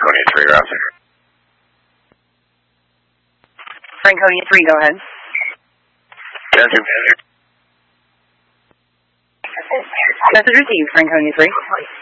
Franconia 3, you're out. Franconia 3, go ahead. Message received, Franconia 3.